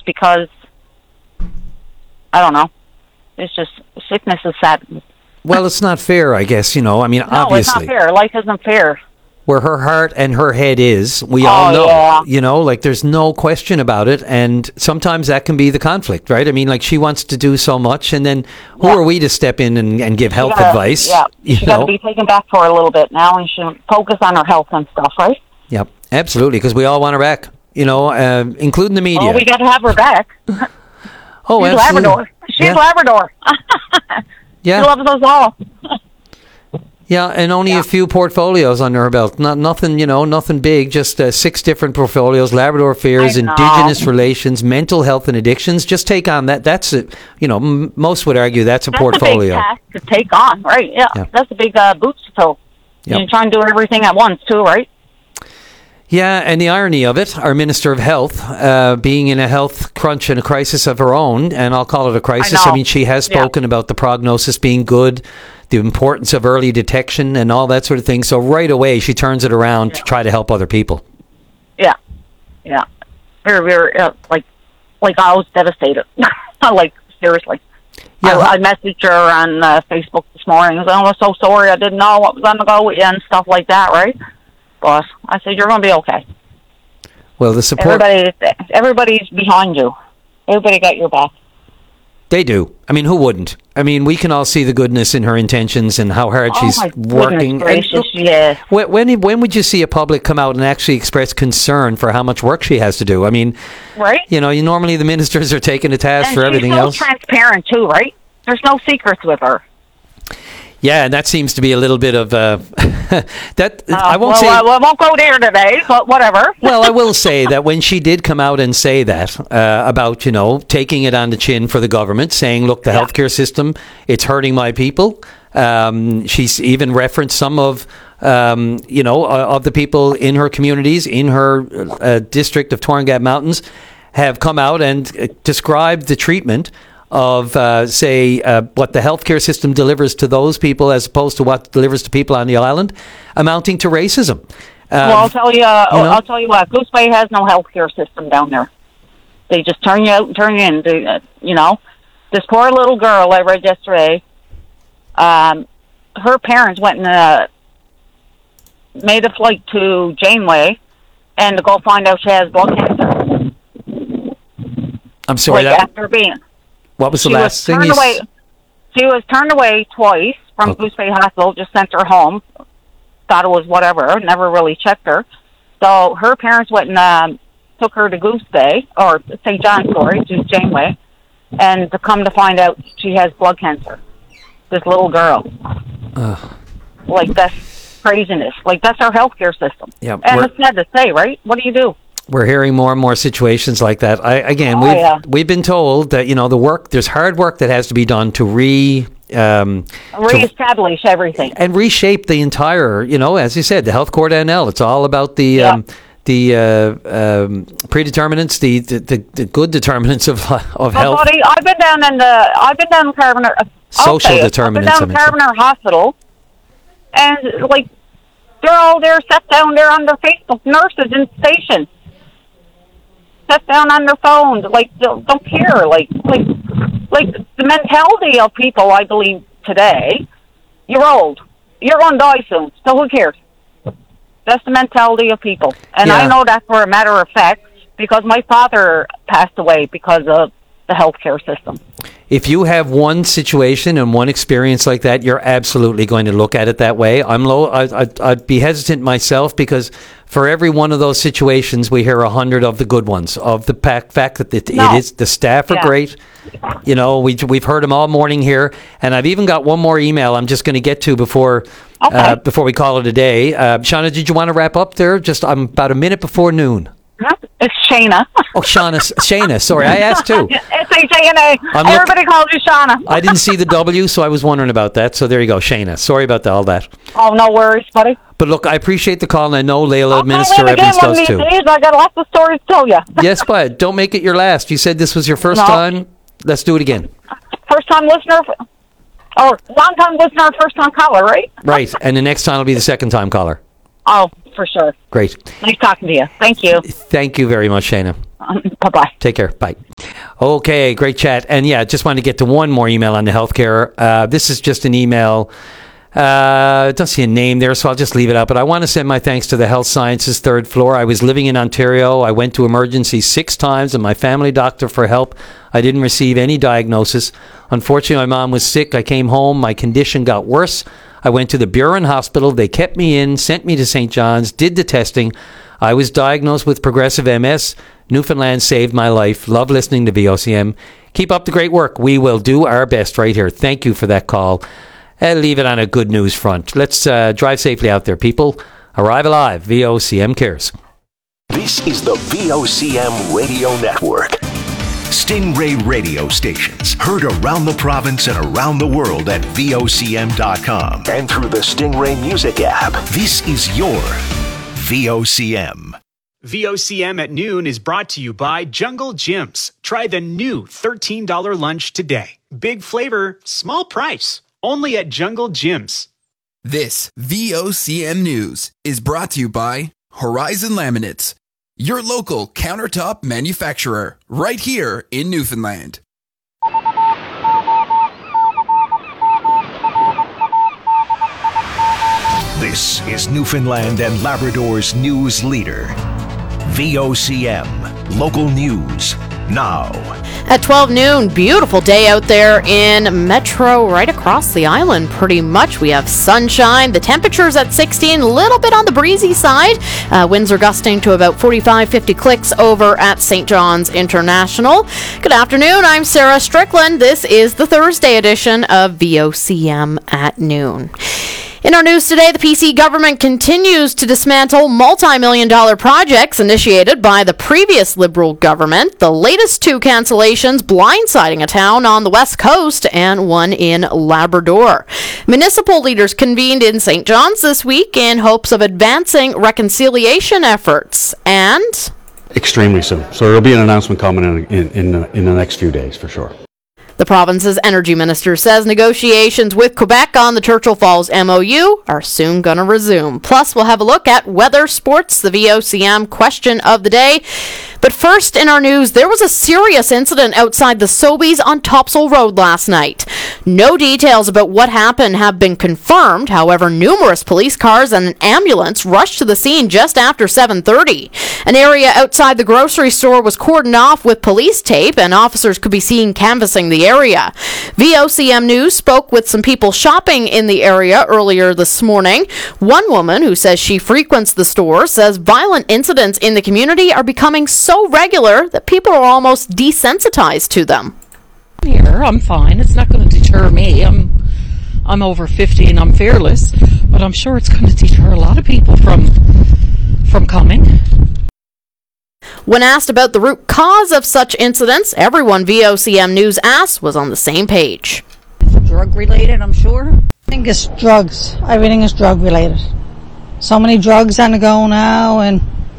because, I don't know, it's just, sickness is sad. Well, it's not fair, I guess, obviously. No, it's not fair. Life isn't fair. Where her heart and her head is, we all know, there's no question about it. And sometimes that can be the conflict, right? I mean, like, she wants to do so much, and then who are we to step in and give health advice? Yeah, she got to be taken back for a little bit now, and she should focus on her health and stuff, right? Yep, absolutely, because we all want her back, including the media. Oh, we got to have her back. Oh, She's absolutely. Labrador. She's Labrador. Yeah. She loves us all. Yeah, and only a few portfolios under her belt. Nothing, nothing big. Just 6 different portfolios: Labrador Affairs, Indigenous Relations, Mental Health and Addictions. Just take on that. That's it. Most would argue that's a portfolio. That's a big task to take on, right? Yeah. That's a big boots to fill. Yep. You try and do everything at once too, right? Yeah, and the irony of it, our Minister of Health, being in a health crunch and a crisis of her own, and I'll call it a crisis. I mean, she has spoken about the prognosis being good, the importance of early detection and all that sort of thing. So right away, she turns it around to try to help other people. Yeah. Yeah. Very, very, like I was devastated. Like, seriously. Yeah. I messaged her on Facebook this morning. I was so sorry. I didn't know what was going to go with you and stuff like that, right? But I said, you're going to be okay. Well, the support... Everybody's behind you. Everybody got your back. They do. I mean, who wouldn't? I mean, we can all see the goodness in her intentions and how hard she's working. Gracious, yes. When would you see a public come out and actually express concern for how much work she has to do? I mean, right? Normally the ministers are taken to task for everything else. She's so transparent too, right? There's no secrets with her. Yeah, and that seems to be a little bit of that. I won't say. I won't go there today, but whatever. Well, I will say that when she did come out and say that about taking it on the chin for the government, saying, "Look, the healthcare system, it's hurting my people." She's even referenced some of of the people in her communities, in her district of Torringab Mountains, have come out and described the treatment of, what the healthcare system delivers to those people as opposed to what delivers to people on the island, amounting to racism. Well, I'll tell you what, Goose Bay has no healthcare system down there. They just turn you out and turn you in. This poor little girl I read yesterday, her parents went and made a flight to Janeway and to go find out she has blood cancer. I'm sorry. After being... What was the last thing? She was turned away twice from Goose Bay Hospital, just sent her home. Thought it was whatever, never really checked her. So her parents went and took her to Goose Bay, or St. John, to Janeway, and to come to find out she has blood cancer. This little girl. That's craziness. That's our healthcare system. Yeah, and it's sad to say, right? What do you do? We're hearing more and more situations like that. We've been told that there's hard work that has to be done to reestablish everything and reshape the entire. As you said, the Health Court NL. It's all about the predeterminants, the good determinants of health. Buddy, I've been down in Carboner. Social determinants. I've been down in Carboner Hospital, and they're all there, sat down there on their Facebook. Nurses in station. Sat down on their phones, don't care, the mentality of people, I believe, today, you're old, you're going to die soon, so who cares? That's the mentality of people, and I know that for a matter of fact, because my father passed away because of the healthcare system. If you have one situation and one experience like that, you're absolutely going to look at it that way. I'd be hesitant myself because for every one of those situations, we hear 100 of the good ones, of the fact that it is the staff are great. We've heard them all morning here, and I've even got one more email I'm just going to get to before we call it a day. Shauna, did you want to wrap up there? I'm about a minute before noon. It's Shana. Oh, Shana. Sorry, I asked too. S-H-A-N-A. Everybody calls you Shana. I didn't see the W, so I was wondering about that. So there you go, Shana. Sorry about all that. Oh, no worries, buddy. But look, I appreciate the call, and I know Layla, Minister Evans, does too. I got lots of stories to tell you. Yes, but don't make it your last. You said this was your first time. Let's do it again. First time listener, or long time listener, first time caller, right? Right, and the next time will be the second time caller. Oh, for sure. Great. Nice talking to you. Thank you. Thank you very much, Shana. Bye-bye. Take care. Bye. Okay, great chat. And yeah, just wanted to get to one more email on the healthcare. This is just an email. It doesn't see a name there, so I'll just leave it up. But I want to send my thanks to the Health Sciences third floor. I was living in Ontario. I went to emergency 6 times and my family doctor for help. I didn't receive any diagnosis. Unfortunately, my mom was sick. I came home. My condition got worse. I went to the Buren Hospital. They kept me in, sent me to St. John's, did the testing. I was diagnosed with progressive MS. Newfoundland saved my life. Love listening to VOCM. Keep up the great work. We will do our best right here. Thank you for that call. Leave it on a good news front. Let's drive safely out there, people. Arrive alive. VOCM cares. This is the VOCM Radio Network. Stingray radio stations heard around the province and around the world at VOCM.com and through the Stingray Music app. This is your VOCM. VOCM at noon is brought to you by Jungle Gyms. Try the new $13 lunch today. Big flavor, small price. Only at Jungle Gyms. This VOCM News is brought to you by Horizon Laminates, your local countertop manufacturer, right here in Newfoundland. This is Newfoundland and Labrador's news leader. VOCM, local news, now. At 12 noon, beautiful day out there in Metro, right across the island, pretty much. We have sunshine. The temperature's at 16, a little bit on the breezy side. Winds are gusting to about 45, 50 clicks over at St. John's International. Good afternoon. I'm Sarah Strickland. This is the Thursday edition of VOCM at noon. In our news today, the PC government continues to dismantle multi-million-dollar projects initiated by the previous Liberal government. The latest 2 cancellations blindsiding a town on the West Coast and one in Labrador. Municipal leaders convened in St. John's this week in hopes of advancing reconciliation efforts. And extremely soon. So there'll be an announcement coming in the next few days for sure. The province's energy minister says negotiations with Quebec on the Churchill Falls MOU are soon going to resume. Plus, we'll have a look at weather, sports, the VOCM question of the day. But first in our news, there was a serious incident outside the Sobeys on Topsail Road last night. No details about what happened have been confirmed. However, numerous police cars and an ambulance rushed to the scene just after 7:30. An area outside the grocery store was cordoned off with police tape, and officers could be seen canvassing the area. VOCM News spoke with some people shopping in the area earlier this morning. One woman who says she frequents the store says violent incidents in the community are becoming so regular that people are almost desensitized to them. Here, I'm fine. It's not going to deter me. I'm over 50 and I'm fearless, but I'm sure it's going to deter a lot of people from coming. When asked about the root cause of such incidents, everyone VOCM News asked was on the same page. Drug related, I'm sure. I think it's drugs. Everything is drug related. So many drugs on the go now, and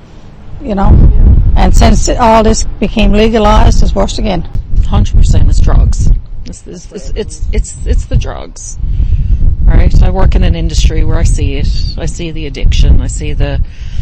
and since all this became legalized, it's worse again. 100% is drugs. It's the drugs. Right? I work in an industry where I see it. I see the addiction. I see the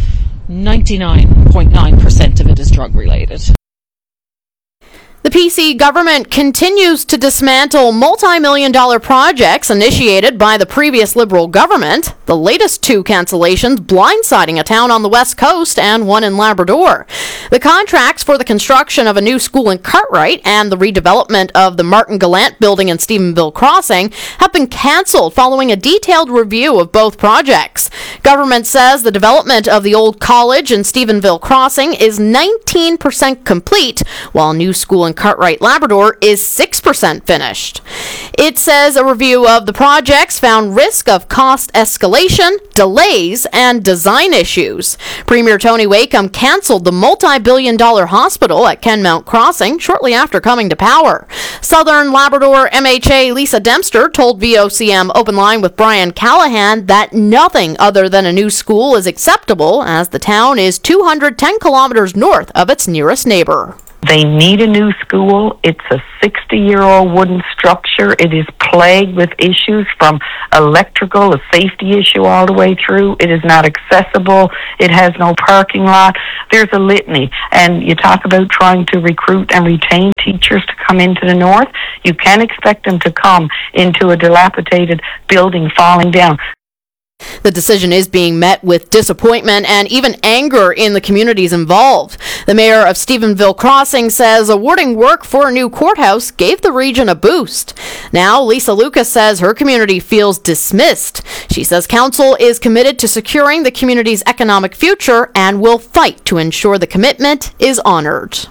99.9% of it is drug related. The PC government continues to dismantle multi-million-dollar projects initiated by the previous Liberal government. The latest 2 cancellations blindsiding a town on the West Coast and one in Labrador. The contracts for the construction of a new school in Cartwright and the redevelopment of the Martin Gallant building in Stephenville Crossing have been cancelled following a detailed review of both projects. Government says the development of the old college in Stephenville Crossing is 19% complete, while new school in Cartwright, Labrador is 6% finished. It says a review of the projects found risk of cost escalation, delays, and design issues. Premier Tony Wakeham cancelled the multi-billion-dollar hospital at Kenmount Crossing shortly after coming to power. Southern Labrador MHA Lisa Dempster told VOCM Open Line with Brian Callahan that nothing other than a new school is acceptable, as the town is 210 kilometers north of its nearest neighbor. They need a new school. It's a 60-year-old wooden structure. It is plagued with issues from electrical, a safety issue all the way through. It is not accessible. It has no parking lot. There's a litany. And you talk about trying to recruit and retain teachers to come into the north. You can't expect them to come into a dilapidated building falling down. The decision is being met with disappointment and even anger in the communities involved. The mayor of Stephenville Crossing says awarding work for a new courthouse gave the region a boost. Now, Lisa Lucas says her community feels dismissed. She says council is committed to securing the community's economic future and will fight to ensure the commitment is honored.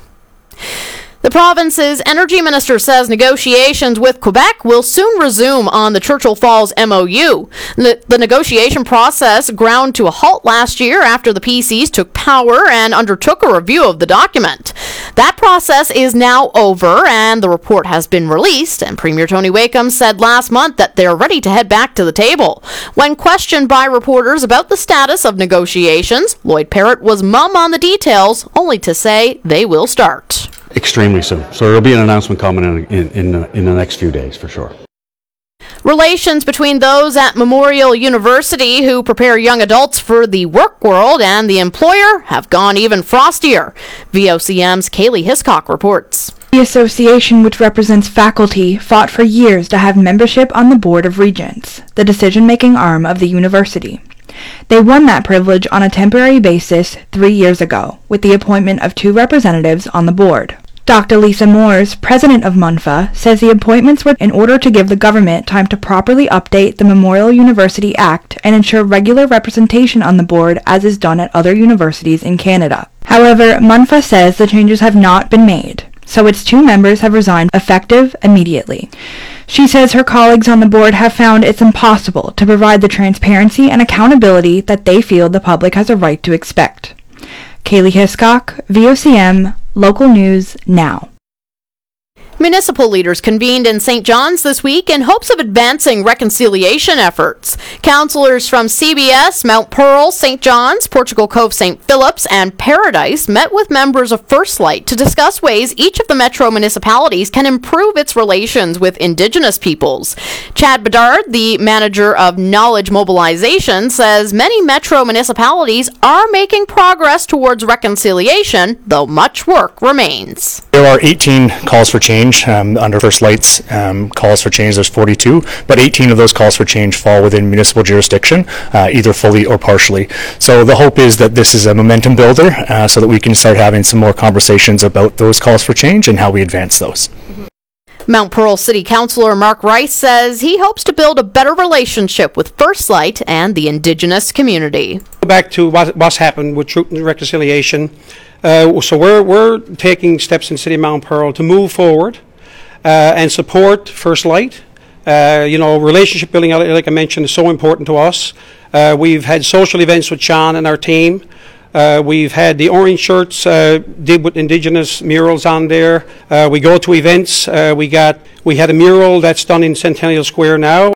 The province's energy minister says negotiations with Quebec will soon resume on the Churchill Falls MOU. The negotiation process ground to a halt last year after the PCs took power and undertook a review of the document. That process is now over and the report has been released, and Premier Tony Wakeham said last month that they're ready to head back to the table. When questioned by reporters about the status of negotiations, Lloyd Parrott was mum on the details, only to say they will start. Extremely soon. So there'll be an announcement coming in the next few days for sure. Relations between those at Memorial University who prepare young adults for the work world and the employer have gone even frostier. VOCM's Kaylee Hiscock reports. The association, which represents faculty, fought for years to have membership on the Board of Regents, the decision-making arm of the university. They won that privilege on a temporary basis 3 years ago, with the appointment of 2 representatives on the board. Dr. Lisa Moores, president of MUNFA, says the appointments were in order to give the government time to properly update the Memorial University Act and ensure regular representation on the board as is done at other universities in Canada. However, MUNFA says the changes have not been made, so its 2 members have resigned effective immediately. She says her colleagues on the board have found it's impossible to provide the transparency and accountability that they feel the public has a right to expect. Kaylee Hiscock, VOCM, Local News Now. Municipal leaders convened in St. John's this week in hopes of advancing reconciliation efforts. Councillors from CBS, Mount Pearl, St. John's, Portugal Cove, St. Philip's, and Paradise met with members of First Light to discuss ways each of the metro municipalities can improve its relations with Indigenous peoples. Chad Bedard, the manager of Knowledge Mobilization, says many metro municipalities are making progress towards reconciliation, though much work remains. There are 18 calls for change under First Light's calls for change. There's 42, but 18 of those calls for change fall within municipal jurisdiction, either fully or partially. So the hope is that this is a momentum builder so that we can start having some more conversations about those calls for change and how we advance those. Mount Pearl City Councillor Mark Rice says he hopes to build a better relationship with First Light and the Indigenous community. Back to what's happened with Truth and Reconciliation. So we're taking steps in City of Mount Pearl to move forward and support First Light. Relationship building, like I mentioned, is so important to us. We've had social events with Sean and our team. We've had the orange shirts did with Indigenous murals on there. We go to events. We had a mural that's done in Centennial Square now.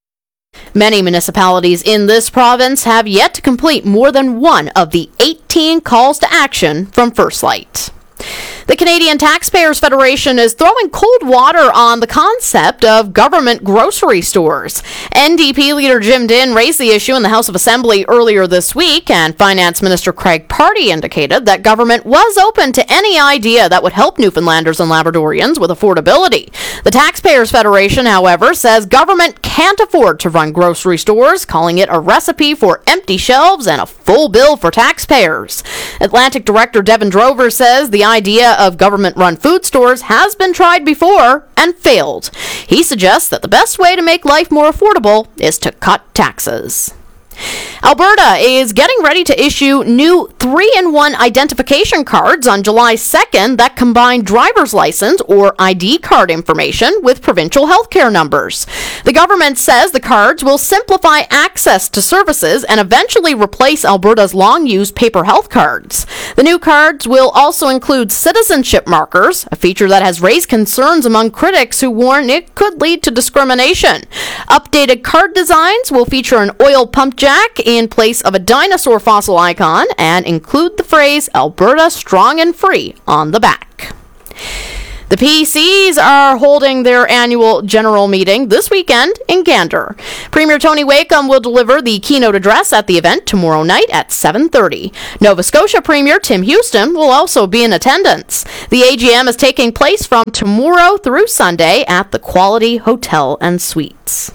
Many municipalities in this province have yet to complete more than one of the 18 calls to action from First Light. The Canadian Taxpayers Federation is throwing cold water on the concept of government grocery stores. NDP leader Jim Dinn raised the issue in the House of Assembly earlier this week, and Finance Minister Craig Party indicated that government was open to any idea that would help Newfoundlanders and Labradorians with affordability. The Taxpayers Federation, however, says government can't afford to run grocery stores, calling it a recipe for empty shelves and a full bill for taxpayers. Atlantic Director Devin Drover says the idea of government-run food stores has been tried before and failed. He suggests that the best way to make life more affordable is to cut taxes. Alberta is getting ready to issue new 3-in-1 identification cards on July 2nd that combine driver's license or ID card information with provincial healthcare numbers. The government says the cards will simplify access to services and eventually replace Alberta's long-used paper health cards. The new cards will also include citizenship markers, a feature that has raised concerns among critics who warn it could lead to discrimination. Updated card designs will feature an oil pump jack in place of a dinosaur fossil icon and include the phrase Alberta Strong and Free on the back. The PCs are holding their annual general meeting this weekend in Gander. Premier Tony Wakeham will deliver the keynote address at the event tomorrow night at 7:30. Nova Scotia Premier Tim Houston will also be in attendance. The AGM is taking place from tomorrow through Sunday at the Quality Hotel and Suites.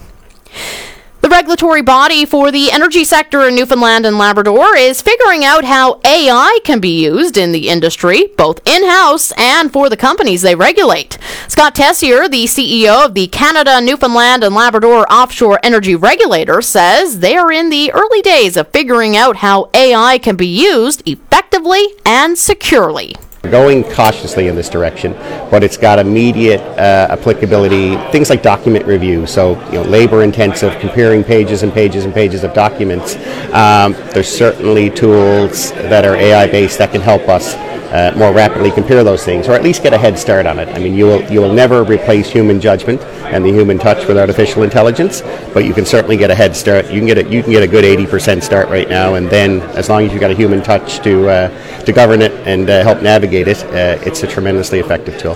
The regulatory body for the energy sector in Newfoundland and Labrador is figuring out how AI can be used in the industry, both in-house and for the companies they regulate. Scott Tessier, the CEO of the Canada, Newfoundland and Labrador Offshore Energy Regulator, says they are in the early days of figuring out how AI can be used effectively and securely. We're going cautiously in this direction, but it's got immediate applicability. Things like document review, so labor-intensive, comparing pages and pages and pages of documents. There's certainly tools that are AI-based that can help us more rapidly compare those things, or at least get a head start on it. I mean, you will never replace human judgment and the human touch with artificial intelligence, but you can certainly get a head start. You can get a good 80% start right now, and then as long as you've got a human touch to govern it and help navigate it, it's a tremendously effective tool.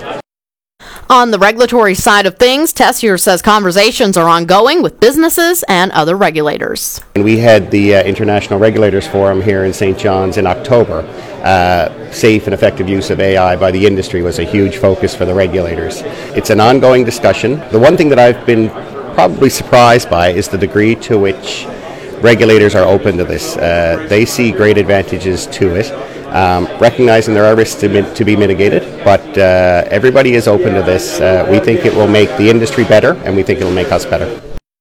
On the regulatory side of things, Tessier says conversations are ongoing with businesses and other regulators. And we had the International Regulators Forum here in St. John's in October. Safe and effective use of AI by the industry was a huge focus for the regulators. It's an ongoing discussion. The one thing that I've been probably surprised by is the degree to which regulators are open to this. They see great advantages to it. Recognizing there are risks to be mitigated, but everybody is open to this. We think it will make the industry better, and we think it will make us better.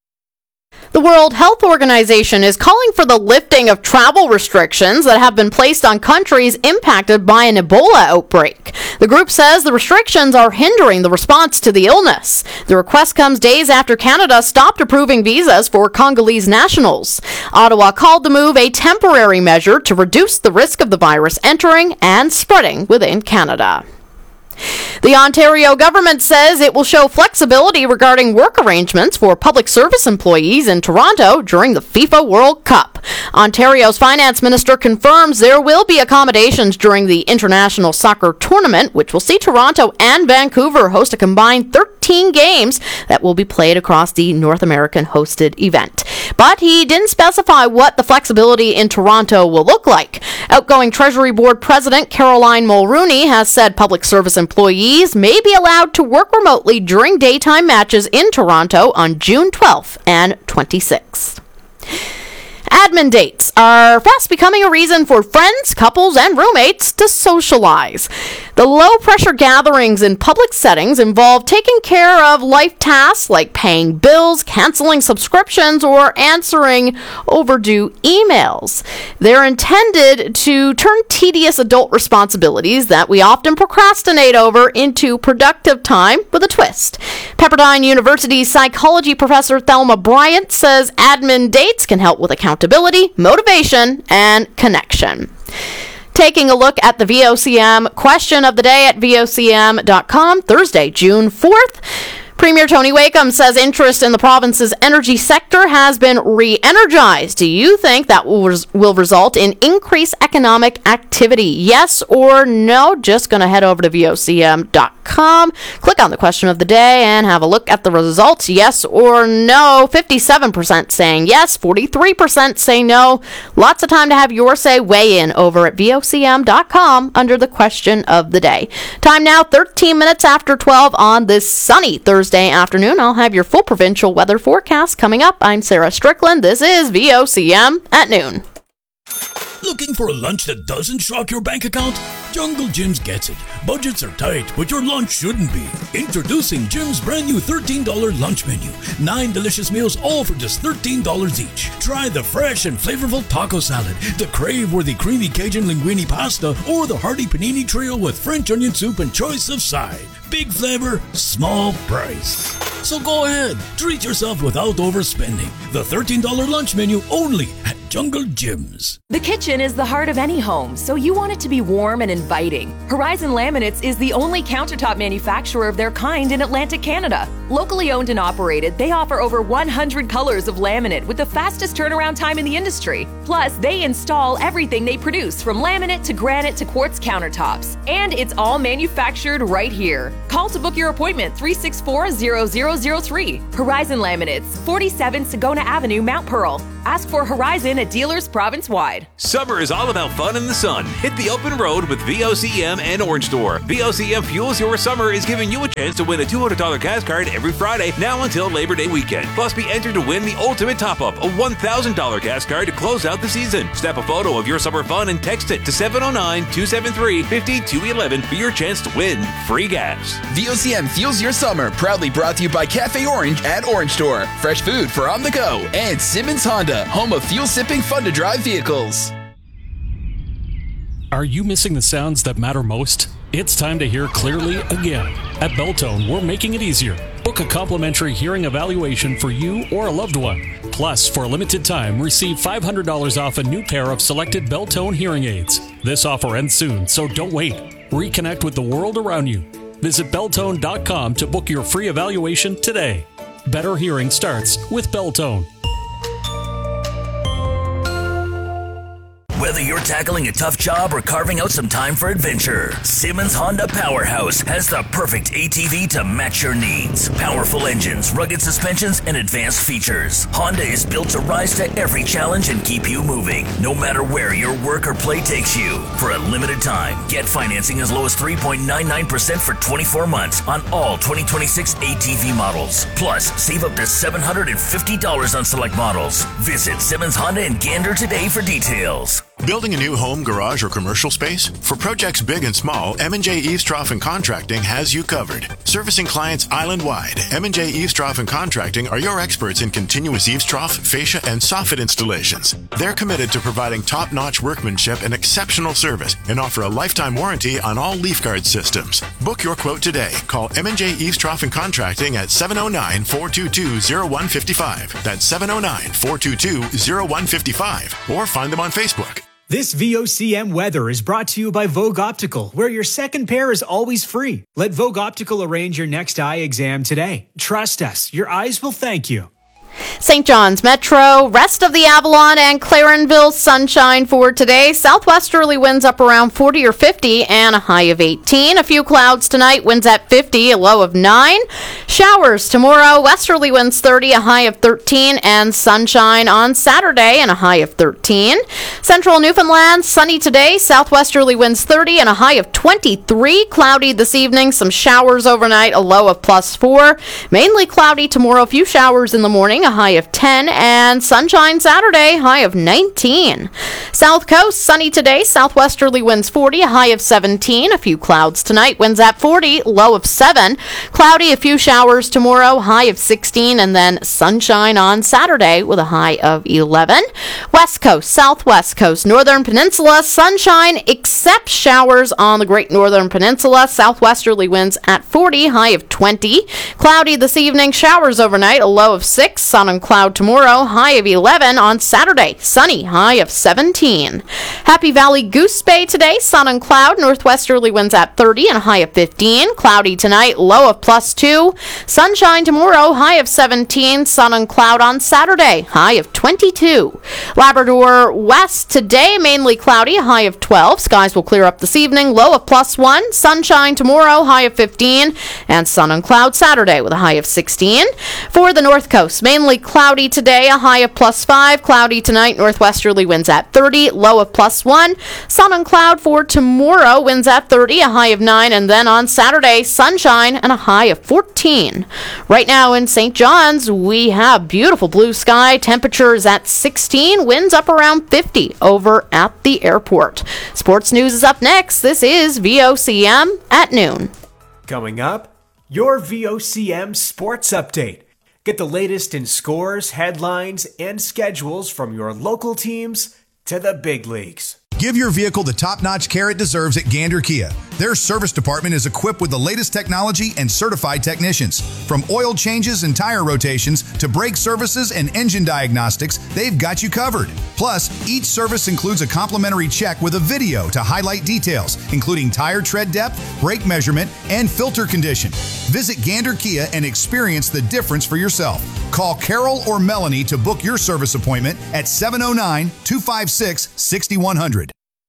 The World Health Organization is calling for the lifting of travel restrictions that have been placed on countries impacted by an Ebola outbreak. The group says the restrictions are hindering the response to the illness. The request comes days after Canada stopped approving visas for Congolese nationals. Ottawa called the move a temporary measure to reduce the risk of the virus entering and spreading within Canada. The Ontario government says it will show flexibility regarding work arrangements for public service employees in Toronto during the FIFA World Cup. Ontario's finance minister confirms there will be accommodations during the international soccer tournament, which will see Toronto and Vancouver host a combined 13 games that will be played across the North American hosted event. But he didn't specify what the flexibility in Toronto will look like. Outgoing Treasury Board President Caroline Mulrooney has said public service employees may be allowed to work remotely during daytime matches in Toronto on June 12th and 26th. Admin dates are fast becoming a reason for friends, couples, and roommates to socialize. The low-pressure gatherings in public settings involve taking care of life tasks like paying bills, canceling subscriptions, or answering overdue emails. They're intended to turn tedious adult responsibilities that we often procrastinate over into productive time with a twist. Pepperdine University's psychology professor Thelma Bryant says admin dates can help with accountability, motivation, and connection. Taking a look at the VOCM question of the day at VOCM.com, Thursday, June 4th. Premier Tony Wakeham says interest in the province's energy sector has been re-energized. Do you think that will result in increased economic activity? Yes or no? Just going to head over to VOCM.com, click on the question of the day, and have a look at the results. Yes or no? 57% saying yes, 43% say no. Lots of time to have your say. Weigh in over at VOCM.com under the question of the day. Time now, 13 minutes after 12 on this sunny Thursday afternoon. I'll have your full provincial weather forecast coming up. I'm Sarah Strickland. This is VOCM at noon. Looking for a lunch that doesn't shock your bank account? Jungle Jim's gets it. Budgets are tight, but your lunch shouldn't be. Introducing Jim's brand new $13 lunch menu. 9 delicious meals, all for just $13 each. Try the fresh and flavorful taco salad, the crave-worthy creamy Cajun linguine pasta, or the hearty panini trio with French onion soup and choice of side. Big flavor, small price. So go ahead, treat yourself without overspending. The $13 lunch menu only at Jungle Gyms. The kitchen is the heart of any home, so you want it to be warm and inviting. Horizon Laminates is the only countertop manufacturer of their kind in Atlantic Canada. Locally owned and operated, they offer over 100 colors of laminate with the fastest turnaround time in the industry. Plus, they install everything they produce, from laminate to granite to quartz countertops. And it's all manufactured right here. Call to book your appointment, 364-0003. Horizon Laminates, 47 Sagona Avenue, Mount Pearl. Ask for Horizon at dealers province-wide. Summer is all about fun in the sun. Hit the open road with VOCM and Orange Store. VOCM Fuels Your Summer is giving you a chance to win a $200 gas card every Friday, now until Labor Day weekend. Plus, be entered to win the ultimate top-up, a $1,000 gas card to close out the season. Snap a photo of your summer fun and text it to 709-273-5211 for your chance to win free gas. VOCM Fuels Your Summer, proudly brought to you by Cafe Orange at Orange Store. Fresh food for on the go. And Simmons Honda, home of fuel-sipping, fun-to-drive vehicles. Are you missing the sounds that matter most? It's time to hear clearly again. At Belltone, we're making it easier. Book a complimentary hearing evaluation for you or a loved one. Plus, for a limited time, receive $500 off a new pair of selected Belltone hearing aids. This offer ends soon, so don't wait. Reconnect with the world around you. Visit Belltone.com to book your free evaluation today. Better hearing starts with Belltone. Whether you're tackling a tough job or carving out some time for adventure, Simmons Honda Powerhouse has the perfect ATV to match your needs. Powerful engines, rugged suspensions, and advanced features. Honda is built to rise to every challenge and keep you moving, no matter where your work or play takes you. For a limited time, get financing as low as 3.99% for 24 months on all 2026 ATV models. Plus, save up to $750 on select models. Visit Simmons Honda in Gander today for details. Building a new home, garage, or commercial space? For projects big and small, M&J Eavestrough and Contracting has you covered. Servicing clients island-wide, M&J Eavestrough and Contracting are your experts in continuous eavestrough, fascia, and soffit installations. They're committed to providing top-notch workmanship and exceptional service and offer a lifetime warranty on all leaf guard systems. Book your quote today. Call M&J Eavestrough and Contracting at 709-422-0155. That's 709-422-0155. Or find them on Facebook. This VOCM weather is brought to you by Vogue Optical, where your second pair is always free. Let Vogue Optical arrange your next eye exam today. Trust us, your eyes will thank you. St. John's Metro, rest of the Avalon and Clarenville, sunshine for today. Southwesterly winds up around 40 or 50 and a high of 18. A few clouds tonight, winds at 50, a low of 9. Showers tomorrow, westerly winds 30, a high of 13, and sunshine on Saturday and a high of 13. Central Newfoundland, sunny today, southwesterly winds 30 and a high of 23. Cloudy this evening, some showers overnight, a low of +4. Mainly cloudy tomorrow, a few showers in the morning, a high of 10, and sunshine Saturday, high of 19. South Coast, sunny today, southwesterly winds 40, a high of 17. A few clouds tonight, winds at 40, low of 7. Cloudy, a few showers tomorrow, high of 16, and then sunshine on Saturday with a high of 11. West Coast, southwest coast, northern peninsula, sunshine except showers on the Great Northern Peninsula. Southwesterly winds at 40, high of 20. Cloudy this evening, showers overnight, a low of 6. Sun and cloud tomorrow, high of 11. On Saturday, sunny, high of 17. Happy Valley Goose Bay today, sun and cloud, northwesterly winds at 30 and a high of 15. Cloudy tonight, low of +2. Sunshine tomorrow, high of 17. Sun and cloud on Saturday, high of 22. Labrador West today, mainly cloudy, a high of 12. Skies will clear up this evening, low of +1. Sunshine tomorrow, high of 15. And sun and cloud Saturday with a high of 16. For the North Coast, mainly cloudy today, a high of +5. Cloudy tonight, northwesterly winds at 30, low of +1. Sun and cloud for tomorrow, winds at 30, a high of 9. And then on Saturday, sunshine and a high of 14. Right now in St. John's, we have beautiful blue sky. Temperatures at 16, winds up around 50 over at the airport. Sports news is up next. This is VOCM at noon. Coming up, your VOCM Sports Update. Get the latest in scores, headlines, and schedules from your local teams to the big leagues. Give your vehicle the top-notch care it deserves at Gander Kia. Their service department is equipped with the latest technology and certified technicians. From oil changes and tire rotations to brake services and engine diagnostics, they've got you covered. Plus, each service includes a complimentary check with a video to highlight details, including tire tread depth, brake measurement, and filter condition. Visit Gander Kia and experience the difference for yourself. Call Carol or Melanie to book your service appointment at 709-256-6100.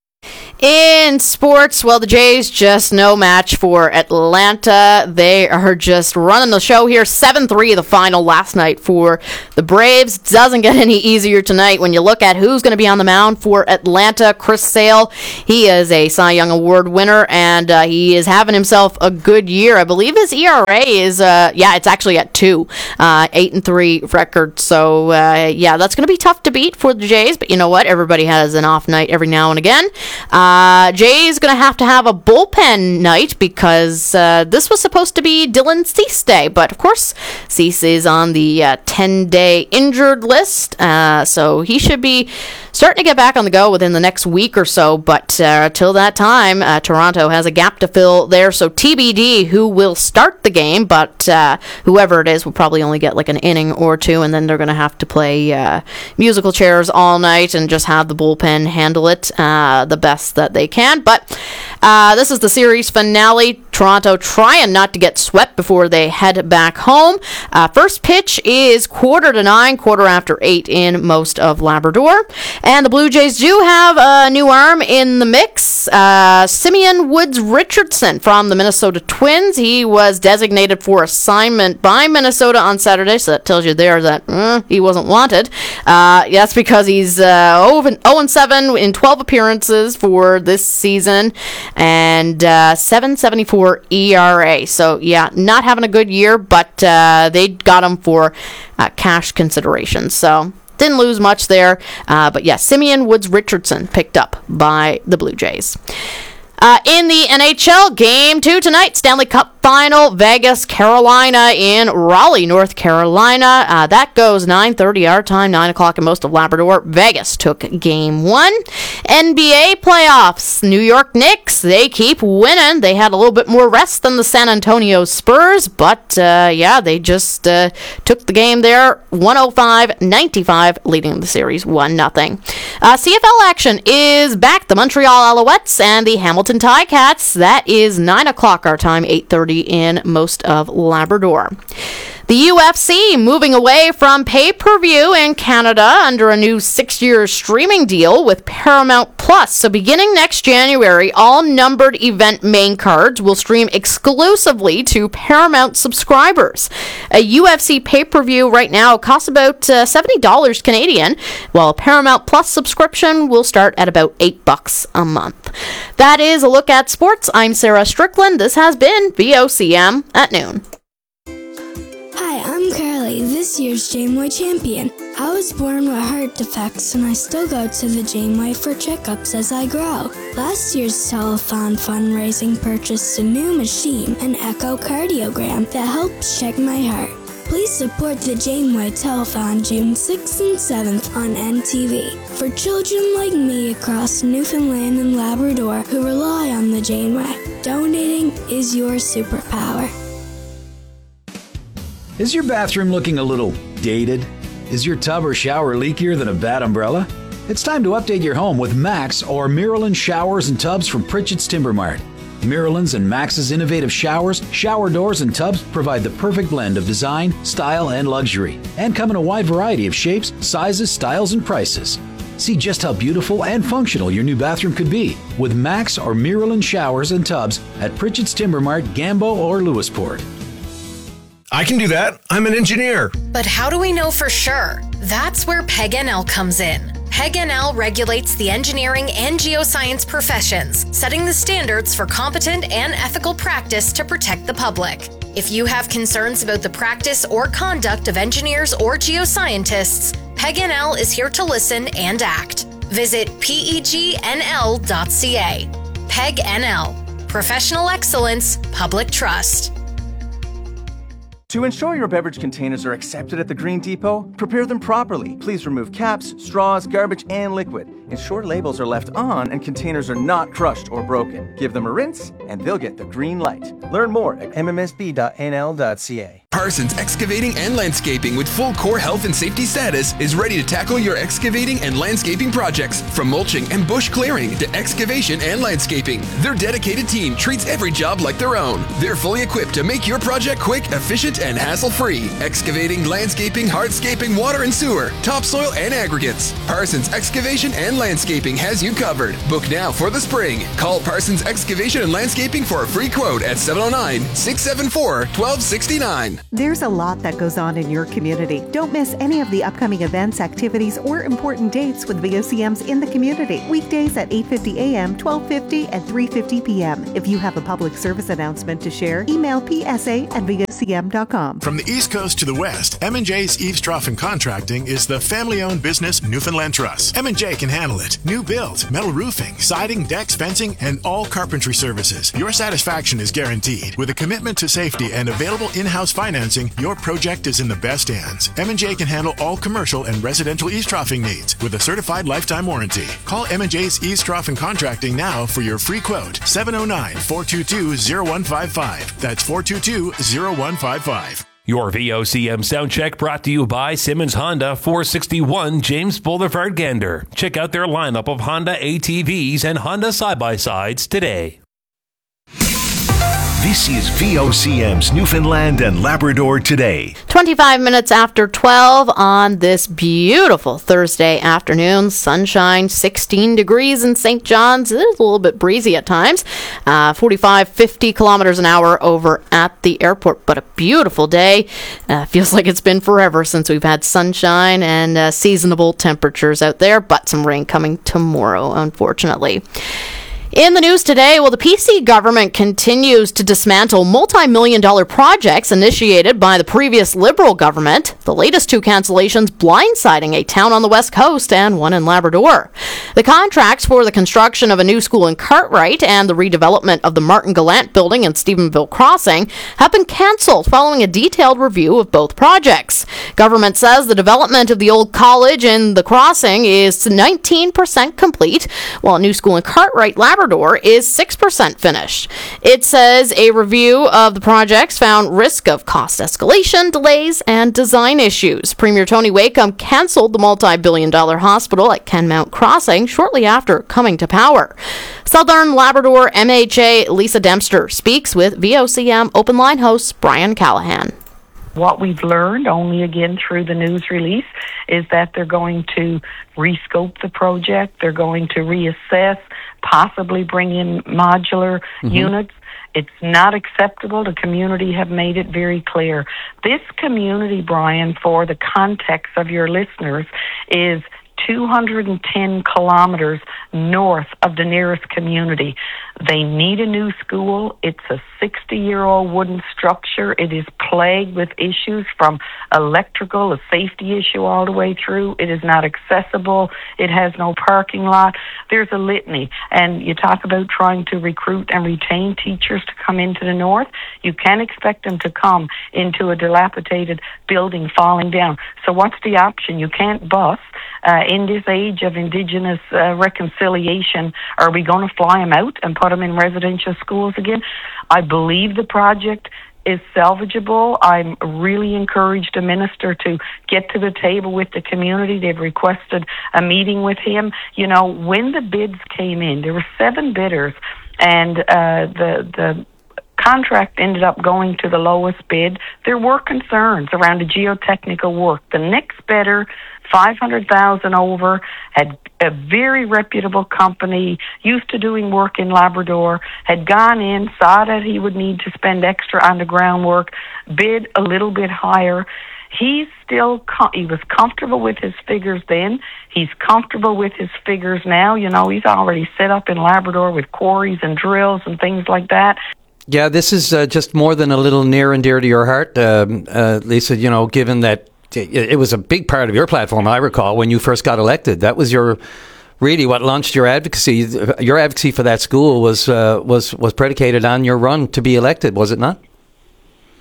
In sports, well, the Jays just no match for Atlanta. They are just running the show here. 7-3 the final last night for the Braves. Doesn't get any easier tonight when you look at who's going to be on the mound for Atlanta. Chris Sale, he is a Cy Young Award winner, and he is having himself a good year. I believe his ERA is, it's actually at 2, 8-3 record. So, that's going to be tough to beat for the Jays, but you know what? Everybody has an off night every now and again. Jay's going to have a bullpen night because this was supposed to be Dylan Cease Day, but of course Cease is on the 10-day injured list, so he should be starting to get back on the go within the next week or so, but till that time, Toronto has a gap to fill there, so TBD who will start the game, but whoever it is will probably only get like an inning or two, and then they're going to have to play musical chairs all night and just have the bullpen handle it the best that they can. But this is the series finale. Toronto trying not to get swept before they head back home. First pitch is 8:45, 8:15 in most of Labrador. And the Blue Jays do have a new arm in the mix. Simeon Woods Richardson from the Minnesota Twins. He was designated for assignment by Minnesota on Saturday, so that tells you there that he wasn't wanted. That's because he's 0-7 in 12 appearances for this season and 7.74 ERA. So, not having a good year, but they got him for cash consideration. So, didn't lose much there. But, Simeon Woods Richardson picked up by the Blue Jays. In the NHL, Game 2 tonight, Stanley Cup Final, Vegas, Carolina in Raleigh, North Carolina. That goes 9:30 our time, 9 o'clock in most of Labrador. Vegas took Game 1. NBA playoffs, New York Knicks, they keep winning. They had a little bit more rest than the San Antonio Spurs, but they just took the game there, 105-95, leading the series 1-0. CFL action is back. The Montreal Alouettes and the Hamilton Ticats. That is 9 o'clock our time, 8:30 in most of Labrador. The UFC moving away from pay-per-view in Canada under a new 6-year streaming deal with Paramount Plus. So beginning next January, all numbered event main cards will stream exclusively to Paramount subscribers. A UFC pay-per-view right now costs about $70 Canadian, while a Paramount Plus subscription will start at about $8 a month. That is a look at sports. I'm Sarah Strickland. This has been VOCM at noon. Hi, I'm Carly, this year's Janeway champion. I was born with heart defects and I still go to the Janeway for checkups as I grow. Last year's telethon fundraising purchased a new machine, an echocardiogram, that helps check my heart. Please support the Janeway Telethon June 6th and 7th on NTV. For children like me across Newfoundland and Labrador who rely on the Janeway, donating is your superpower. Is your bathroom looking a little dated? Is your tub or shower leakier than a bad umbrella? It's time to update your home with Max or Miralyn showers and tubs from Pritchett's Timber Mart. Miralyn's and Max's innovative showers, shower doors, and tubs provide the perfect blend of design, style, and luxury, and come in a wide variety of shapes, sizes, styles, and prices. See just how beautiful and functional your new bathroom could be with Max or Miralyn showers and tubs at Pritchett's Timber Mart, Gambo, or Lewisport. I can do that. I'm an engineer. But how do we know for sure? That's where PEG-NL comes in. PEG-NL regulates the engineering and geoscience professions, setting the standards for competent and ethical practice to protect the public. If you have concerns about the practice or conduct of engineers or geoscientists, PEG-NL is here to listen and act. Visit pegnl.ca. PEG-NL. Professional excellence, public trust. To ensure your beverage containers are accepted at the Green Depot, prepare them properly. Please remove caps, straws, garbage, and liquid. Ensure labels are left on and containers are not crushed or broken. Give them a rinse, and they'll get the green light. Learn more at mmsb.nl.ca. Parsons Excavating and Landscaping with full core health and safety status is ready to tackle your excavating and landscaping projects. From mulching and bush clearing to excavation and landscaping, their dedicated team treats every job like their own. They're fully equipped to make your project quick, efficient, and hassle-free. Excavating, landscaping, hardscaping, water and sewer, topsoil and aggregates. Parsons Excavation and Landscaping has you covered. Book now for the spring. Call Parsons Excavation and Landscaping for a free quote at 709-674-1269. There's a lot that goes on in your community. Don't miss any of the upcoming events, activities, or important dates with VOCM's In the Community. Weekdays at 8:50 a.m., 12:50, and 3:50 p.m. If you have a public service announcement to share, email psa@vocm.com. From the East Coast to the West, M&J's Eavestrough Contracting is the family-owned business Newfoundland Trust. M&J can handle it. New build, metal roofing, siding, decks, fencing, and all carpentry services. Your satisfaction is guaranteed. With a commitment to safety and available in-house financing, your project is in the best hands. M&J can handle all commercial and residential eavesdroughing needs with a certified lifetime warranty. Call M&J's Eavestrough Contracting now for your free quote. 709-422-0155. That's 422-0155. Your VOCM sound check brought to you by Simmons Honda, 461 James Boulevard, Gander. Check out their lineup of Honda ATVs and Honda side-by-sides today. This is VOCM's Newfoundland and Labrador Today. 25 minutes after 12 on this beautiful Thursday afternoon. Sunshine, 16 degrees in St. John's. It is a little bit breezy at times. 45, 50 kilometers an hour over at the airport. But a beautiful day. Feels like it's been forever since we've had sunshine and seasonable temperatures out there. But some rain coming tomorrow, unfortunately. In the news today, well, the PC government continues to dismantle multi-million-dollar projects initiated by the previous Liberal government. The latest two cancellations blindsiding a town on the West Coast and one in Labrador. The contracts for the construction of a new school in Cartwright and the redevelopment of the Martin Gallant building in Stephenville Crossing have been cancelled following a detailed review of both projects. Government says the development of the old college in the Crossing is 19% complete, while a new school in Cartwright, Labrador, is 6% finished. It says a review of the projects found risk of cost escalation, delays, and design issues. Premier Tony Wakeham cancelled the multi-billion-dollar hospital at Kenmount Crossing shortly after coming to power. Southern Labrador MHA Lisa Dempster speaks with VOCM Open Line host Brian Callahan. What we've learned, only again through the news release, is that they're going to rescope the project, they're going to reassess, possibly bring in modular units. It's not acceptable. The community have made it very clear. This community, Brian, for the context of your listeners, is 210 kilometers north of the nearest community. They need a new school. It's a 60-year-old wooden structure. It is plagued with issues from electrical, a safety issue all the way through. It is not accessible. It has no parking lot. There's a litany. And you talk about trying to recruit and retain teachers to come into the north. You can't expect them to come into a dilapidated building falling down. So what's the option? You can't bus. In this age of Indigenous reconciliation, are we going to fly them out and put them in residential schools again? I believe the project is salvageable. I'm really encouraged the minister to get to the table with the community. They've requested a meeting with him. You know, when the bids came in, there were 7 bidders, and the contract ended up going to the lowest bid. There were concerns around the geotechnical work. The next bidder, 500,000 over, had a very reputable company, used to doing work in Labrador, had gone in, saw that he would need to spend extra on the groundwork, bid a little bit higher. He was comfortable with his figures then. He's comfortable with his figures now. You know, he's already set up in Labrador with quarries and drills and things like that. Yeah, this is just more than a little near and dear to your heart, Lisa, you know, given that it was a big part of your platform, I recall, when you first got elected. That was really what launched your advocacy. Your advocacy for that school was predicated on your run to be elected, was it not?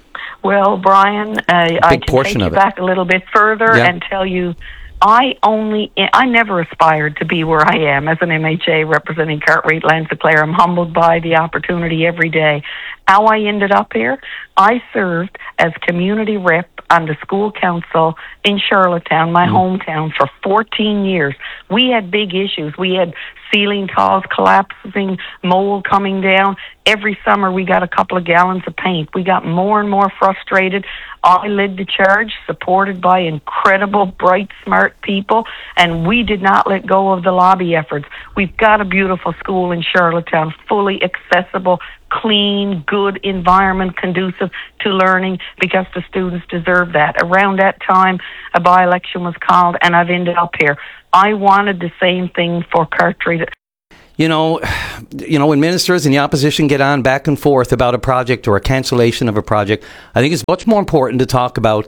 Well, Brian, I can take you back a little bit further and tell you I never aspired to be where I am as an MHA representing Cartwright Lands-Leclerc. I'm humbled by the opportunity every day. How I ended up here, I served as community rep on the school council in Charlottetown, my hometown, for 14 years. We had big issues. We had ceiling tiles collapsing, mold coming down. Every summer we got a couple of gallons of paint. We got more and more frustrated. I led the charge, supported by incredible, bright, smart people, and we did not let go of the lobby efforts. We've got a beautiful school in Charlottetown, fully accessible, clean, good environment, conducive to learning, because the students deserve that. Around that time, a by-election was called, and I've ended up here. I wanted the same thing for Cartwright. You know, when ministers and the opposition get on back and forth about a project or a cancellation of a project, I think it's much more important to talk about,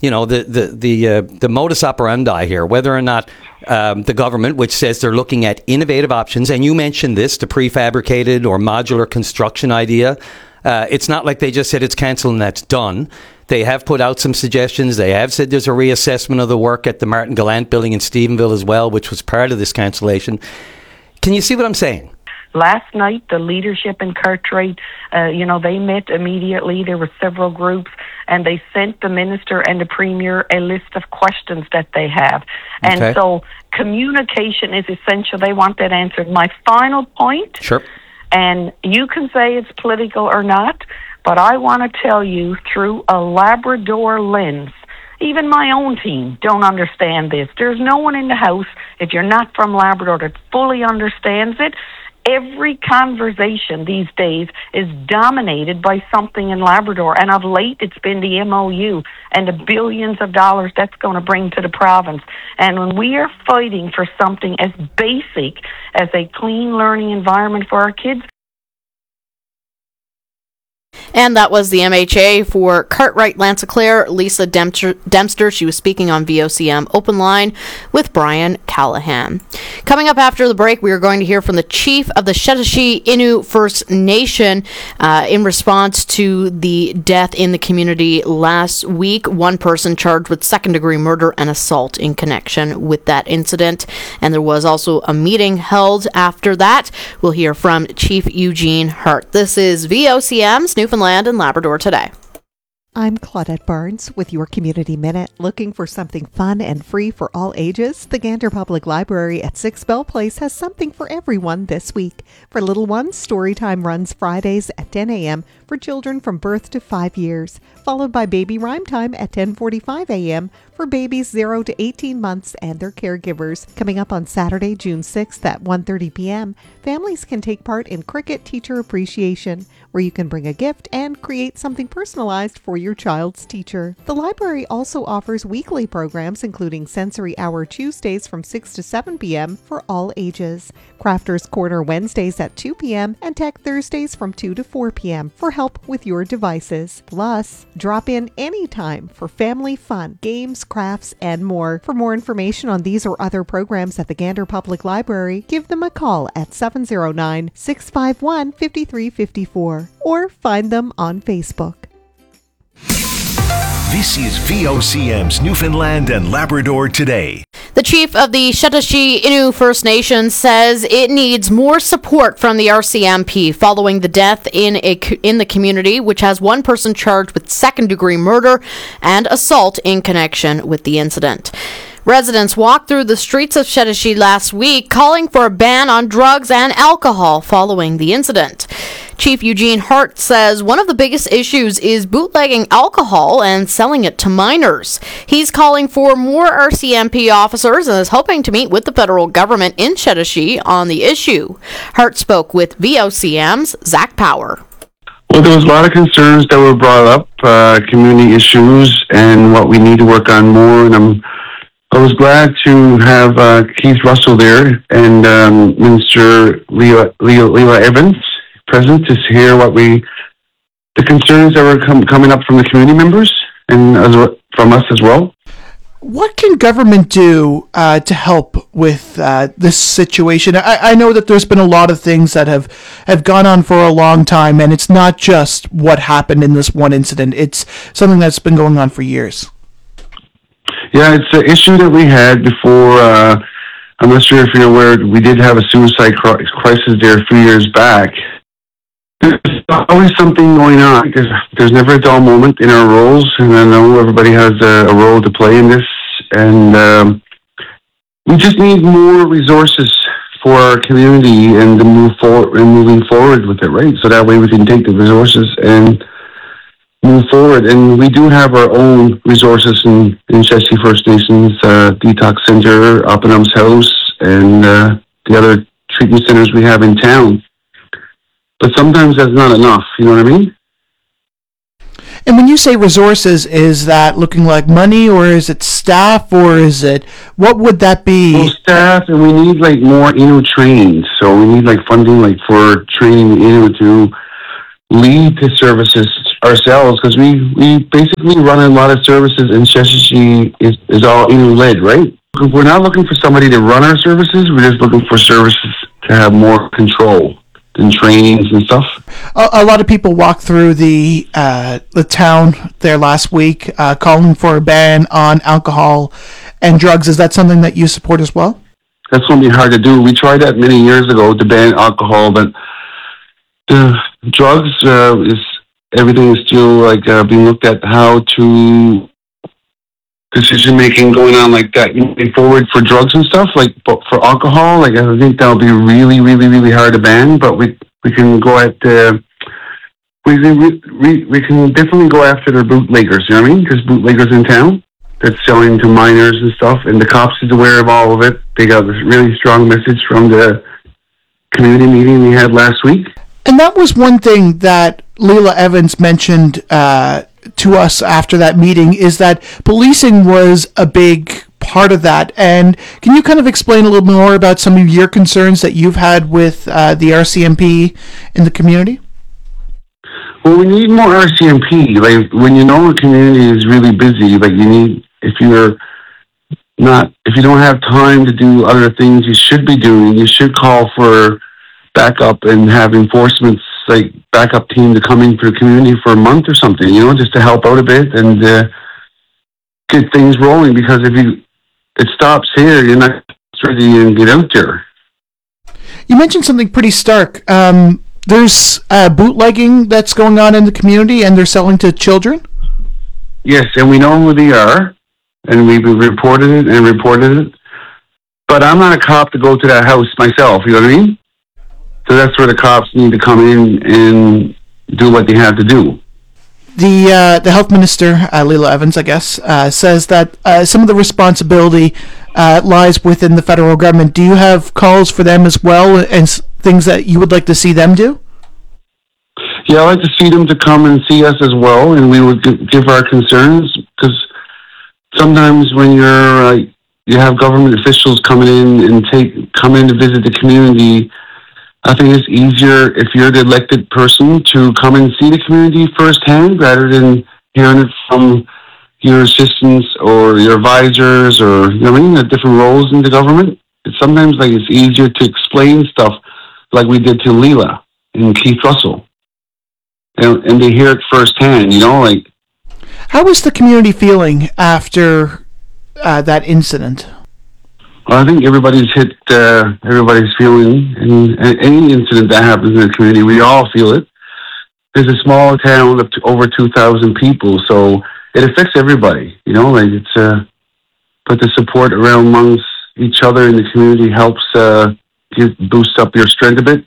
the modus operandi here, whether or not the government, which says they're looking at innovative options, and you mentioned this, the prefabricated or modular construction idea. It's not like they just said it's canceled and that's done. They have put out some suggestions. They have said there's a reassessment of the work at the Martin Gallant building in Stephenville as well, which was part of this cancellation. Can you see what I'm saying? Last night, the leadership in Cartwright, they met immediately. There were several groups, and they sent the minister and the premier a list of questions that they have. And so communication is essential. They want that answered. My final point, and you can say it's political or not, but I want to tell you through a Labrador lens, even my own team don't understand this. There's no one in the House, if you're not from Labrador, that fully understands it. Every conversation these days is dominated by something in Labrador, and of late it's been the MOU and the billions of dollars that's going to bring to the province. And when we are fighting for something as basic as a clean learning environment for our kids. And that was the MHA for Cartwright Lands-Leclerc, Lisa Dempster. She was speaking on VOCM Open Line with Brian Callahan. Coming up after the break, we are going to hear from the chief of the Shetashee Innu First Nation in response to the death in the community last week. One person charged with second-degree murder and assault in connection with that incident. And there was also a meeting held after that. We'll hear from Chief Eugene Hart. This is VOCM's Newfoundland and Labrador Today. I'm Claudette Barnes with your Community Minute. Looking for something fun and free for all ages? The Gander Public Library at 6 Bell Place has something for everyone this week. For little ones, Storytime runs Fridays at 10 a.m. for children from birth to 5 years, followed by Baby Rhyme Time at 10:45 a.m. for babies 0 to 18 months and their caregivers. Coming up on Saturday, June 6th at 1:30 p.m., families can take part in Cricket Teacher Appreciation, where you can bring a gift and create something personalized for your child's teacher. The library also offers weekly programs, including Sensory Hour Tuesdays from 6 to 7 p.m. for all ages, Crafters Corner Wednesdays at 2 p.m., and Tech Thursdays from 2 to 4 p.m. for help with your devices. Plus, drop in anytime for family fun, games, crafts, and more. For more information on these or other programs at the Gander Public Library, give them a call at 709-651-5354 or find them on Facebook. This is VOCM's Newfoundland and Labrador Today. The chief of the Shetashee Innu First Nation says it needs more support from the RCMP following the death in the community, which has one person charged with second-degree murder and assault in connection with the incident. Residents walked through the streets of Shetashee last week calling for a ban on drugs and alcohol following the incident. Chief Eugene Hart says one of the biggest issues is bootlegging alcohol and selling it to minors. He's calling for more RCMP officers and is hoping to meet with the federal government in Shetashee on the issue. Hart spoke with VOCM's Zach Power. Well, there was a lot of concerns that were brought up, community issues and what we need to work on more, and I was glad to have Keith Russell there and Minister Leila Evans present to hear the concerns that were coming up from the community members and from us as well. What can government do to help with this situation? I know that there's been a lot of things that have gone on for a long time, and it's not just what happened in this one incident. It's something that's been going on for years. Yeah, it's an issue that we had before. I'm not sure if you're aware, we did have a suicide crisis there a few years back. There's always something going on. There's never a dull moment in our roles, and I know everybody has a role to play in this. And we just need more resources for our community and to move forward and moving forward with it, right? So that way we can take the resources and move forward. And we do have our own resources in Cheshire First Nations Detox Center, Oppenham's House, and the other treatment centers we have in town. But sometimes that's not enough, you know what I mean? And when you say resources, is that looking like money, or is it staff, or is it, what would that be? Well, staff, and we need like more, trained. So we need like funding like for training, to lead the services ourselves, because we basically run a lot of services, and Cheshire is all led, right? We're not looking for somebody to run our services, we're just looking for services to have more control and trainings and stuff. A lot of people walked through the town there last week, calling for a ban on alcohol and drugs. Is that something that you support as well? That's going to be hard to do. We tried that many years ago to ban alcohol, but the drugs everything is still being looked at how to decision making going on like that. Moving forward for drugs and stuff, but for alcohol, I think that'll be really, really, really hard to ban. But we can go at we can definitely go after the bootleggers. You know what I mean? There's bootleggers in town that's selling to minors and stuff, and the cops is aware of all of it. They got this really strong message from the community meeting we had last week. And that was one thing that Leila Evans mentioned to us after that meeting, is that policing was a big part of that. And can you kind of explain a little more about some of your concerns that you've had with the RCMP in the community? Well, we need more RCMP. Like, when you know a community is really busy, if you don't have time to do other things you should be doing, you should call for backup and have enforcement, backup team to come in for the community for a month or something, just to help out a bit and get things rolling. Because if it stops here, you're not ready to get out there. You mentioned something pretty stark. There's bootlegging that's going on in the community, and they're selling to children? Yes, and we know who they are, and we've reported it. But I'm not a cop to go to that house myself, you know what I mean? So that's where the cops need to come in and do what they have to do. The health minister, Leila Evans, I guess, says that some of the responsibility lies within the federal government. Do you have calls for them as well, and things that you would like to see them do? Yeah, I'd like to see them to come and see us as well, and we would give our concerns, because sometimes when you have government officials coming in and come in to visit the community, I think it's easier if you're the elected person to come and see the community firsthand rather than hearing it from your assistants or your advisors or, the different roles in the government. It's sometimes it's easier to explain stuff like we did to Leila and Keith Russell. And they hear it firsthand, How was the community feeling after that incident? Well, I think everybody's feeling, and any incident that happens in the community, we all feel it. There's a small town of over 2,000 people, so it affects everybody, but the support around amongst each other in the community helps boost up your strength a bit.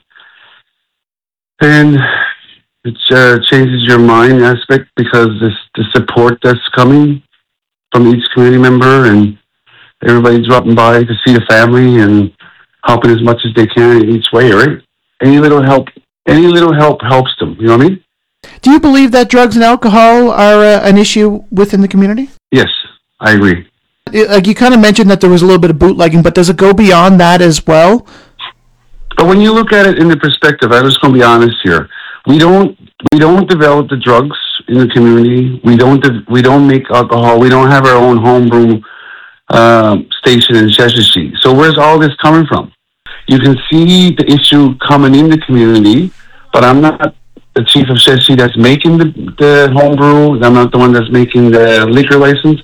And it changes your mind aspect, because the support that's coming from each community member, and everybody's dropping by to see the family and helping as much as they can in each way, right? Any little help helps them, you know what I mean? Do you believe that drugs and alcohol are an issue within the community? Yes, I agree. You kind of mentioned that there was a little bit of bootlegging, but does it go beyond that as well? But when you look at it in the perspective, I'm just going to be honest here. We don't develop the drugs in the community. We don't make alcohol. We don't have our own homebrew station in Sheshatshiu. So where's all this coming from? You can see the issue coming in the community, but I'm not the chief of Sheshatshiu that's making the home brew. I'm not the one that's making the liquor license.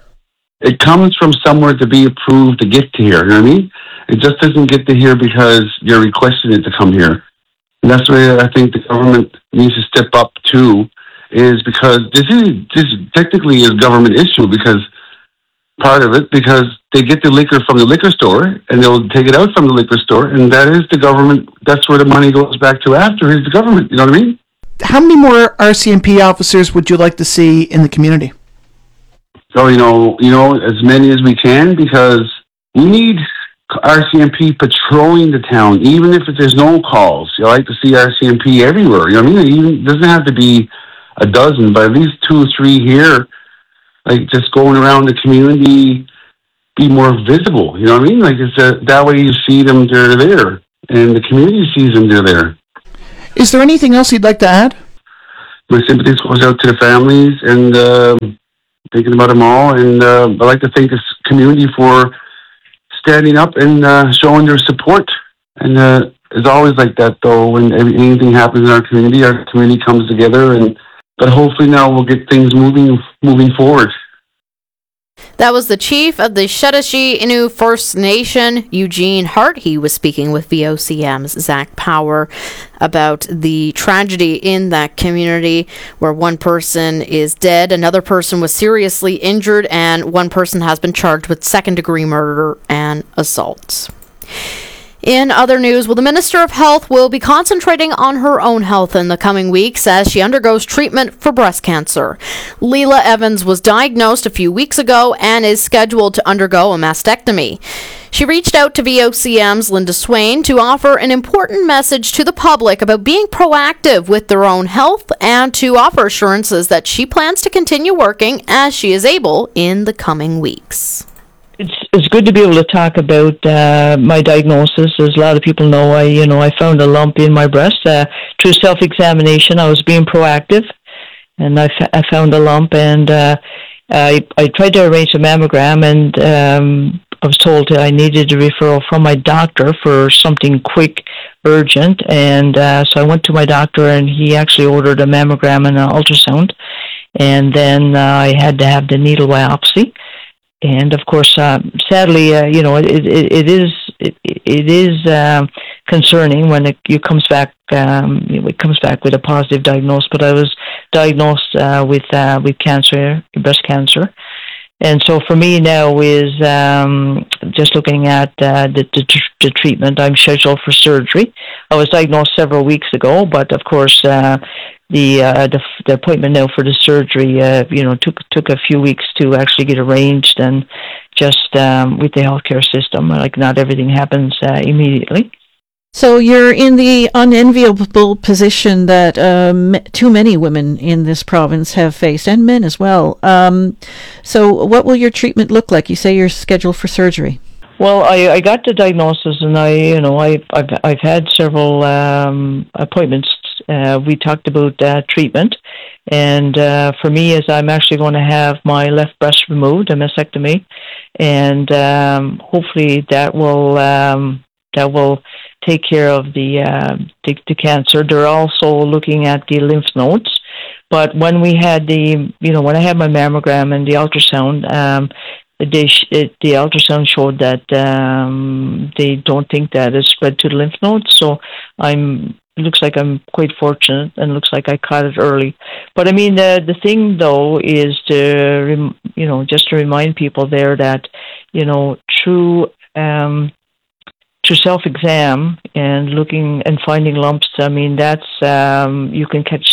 It comes from somewhere to be approved to get to here. You know what I mean? It just doesn't get to here because you're requesting it to come here. And that's where I think the government needs to step up too, is because this technically is a government issue, because part of it, because they get the liquor from the liquor store and they'll take it out from the liquor store, and that is the government. That's where the money goes back to after, is the government. You know what I mean? How many more RCMP officers would you like to see in the community? So, you know, as many as we can, because we need RCMP patrolling the town, even if there's no calls. You like to see RCMP everywhere. You know what I mean? It doesn't have to be a dozen, but at least 2 or 3 here, like just going around the community, be more visible. You know what I mean? Like that way you see them, they're there, and the community sees them, they're there. Is there anything else you'd like to add? My sympathies goes out to the families and thinking about them all, and I'd like to thank this community for standing up and showing their support. And it's always like that, though, when anything happens in our community comes together. But hopefully now we'll get things moving forward. That was the chief of the Sheshatshiu Innu First Nation, Eugene Hart. He was speaking with VOCM's Zach Power about the tragedy in that community where one person is dead, another person was seriously injured, and one person has been charged with second-degree murder and assault. In other news, the Minister of Health will be concentrating on her own health in the coming weeks as she undergoes treatment for breast cancer. Leila Evans was diagnosed a few weeks ago and is scheduled to undergo a mastectomy. She reached out to VOCM's Linda Swain to offer an important message to the public about being proactive with their own health and to offer assurances that she plans to continue working as she is able in the coming weeks. It's good to be able to talk about my diagnosis. As a lot of people know, I found a lump in my breast through self-examination. I was being proactive, and I found a lump, and I tried to arrange a mammogram, and I was told I needed a referral from my doctor for something quick, urgent, and so I went to my doctor, and he actually ordered a mammogram and an ultrasound, and then I had to have the needle biopsy. And of course, sadly, it is concerning when it comes back. It comes back with a positive diagnosis. But I was diagnosed with cancer, breast cancer, and so for me now is just looking at the treatment. I'm scheduled for surgery. I was diagnosed several weeks ago, but of course. The appointment now for the surgery, took a few weeks to actually get arranged, and just with the healthcare system, like not everything happens immediately. So you're in the unenviable position that too many women in this province have faced, and men as well. So what will your treatment look like? You say you're scheduled for surgery. Well, I got the diagnosis, and I've had several appointments. We talked about treatment, and for me, is I'm actually going to have my left breast removed, a mastectomy, and hopefully that will take care of the cancer. They're also looking at the lymph nodes, but when we had when I had my mammogram and the ultrasound. The ultrasound showed that they don't think that it's spread to the lymph nodes, so it looks like I'm quite fortunate, and looks like I caught it early. But I mean, the thing though is to just to remind people there that through self-exam and looking and finding lumps, I mean that's you can catch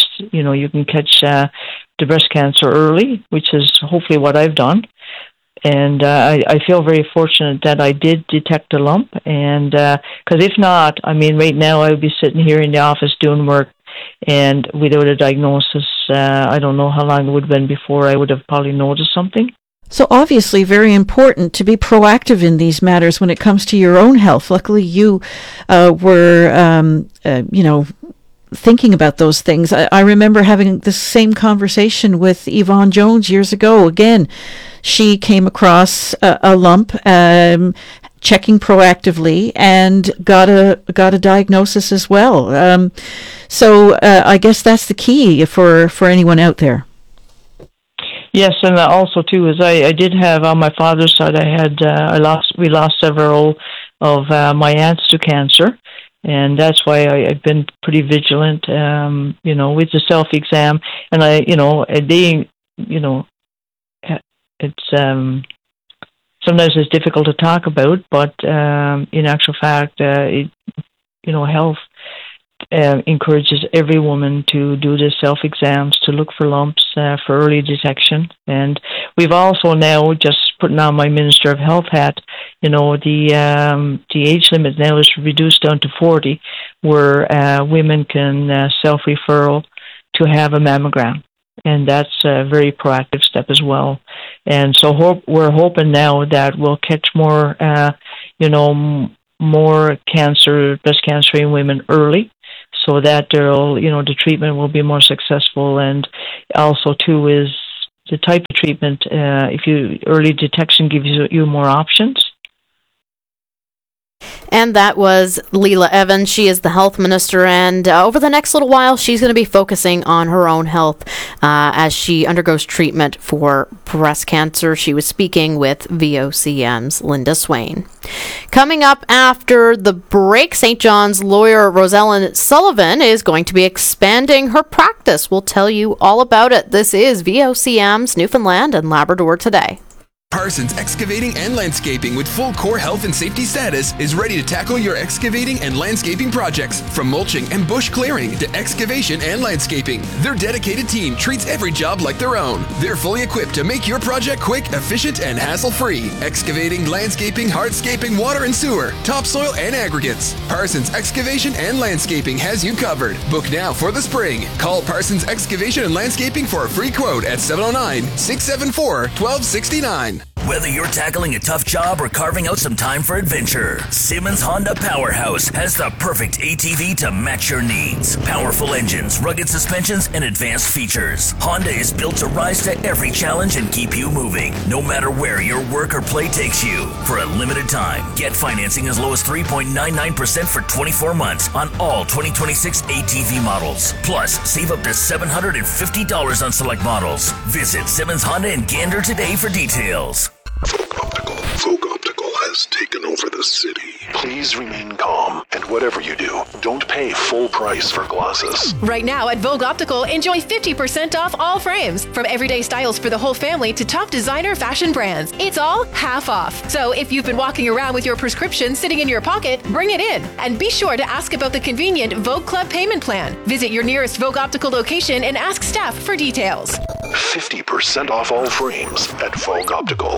the breast cancer early, which is hopefully what I've done. And I feel very fortunate that I did detect a lump, and because if not, I mean, right now I would be sitting here in the office doing work, and without a diagnosis, I don't know how long it would have been before I would have probably noticed something. So obviously very important to be proactive in these matters when it comes to your own health. Luckily, you were, thinking about those things. I remember having the same conversation with Yvonne Jones years ago. Again, she came across a lump, checking proactively, and got a diagnosis as well. So I guess that's the key for anyone out there. Yes, and also too is I did have on my father's side. We lost several of my aunts to cancer, and that's why I've been pretty vigilant. With the self-exam, and it's sometimes it's difficult to talk about, but in actual fact, health encourages every woman to do the self-exams, to look for lumps for early detection. And we've also now, just putting on my Minister of Health hat, the age limit now is reduced down to 40, where women can self-referral to have a mammogram. And that's a very proactive step as well. And so we're hoping now that we'll catch more, more breast cancer in women early, so that the treatment will be more successful. And also too is the type of treatment, early detection gives you more options. And that was Leila Evans. She is the health minister, and over the next little while, she's going to be focusing on her own health as she undergoes treatment for breast cancer. She was speaking with VOCM's Linda Swain. Coming up after the break, St. John's lawyer Rosalind Sullivan is going to be expanding her practice. We'll tell you all about it. This is VOCM's Newfoundland and Labrador Today. Parsons Excavating and Landscaping, with full core health and safety status, is ready to tackle your excavating and landscaping projects. From mulching and bush clearing to excavation and landscaping, their dedicated team treats every job like their own. They're fully equipped to make your project quick, efficient, and hassle-free. Excavating, landscaping, hardscaping, water and sewer, topsoil, and aggregates. Parsons Excavation and Landscaping has you covered. Book now for the spring. Call Parsons Excavation and Landscaping for a free quote at 709-674-1269. Whether you're tackling a tough job or carving out some time for adventure, Simmons Honda Powerhouse has the perfect ATV to match your needs. Powerful engines, rugged suspensions, and advanced features. Honda is built to rise to every challenge and keep you moving, no matter where your work or play takes you. For a limited time, get financing as low as 3.99% for 24 months on all 2026 ATV models. Plus, save up to $750 on select models. Visit Simmons Honda in Gander today for details. Folk Optical has taken over the city. Please remain calm, and whatever you do, don't pay full price for glasses. Right now at Vogue Optical, enjoy 50% off all frames. From everyday styles for the whole family to top designer fashion brands, it's all half off. So if you've been walking around with your prescription sitting in your pocket, bring it in. And be sure to ask about the convenient Vogue Club payment plan. Visit your nearest Vogue Optical location and ask staff for details. 50% off all frames at Vogue Optical.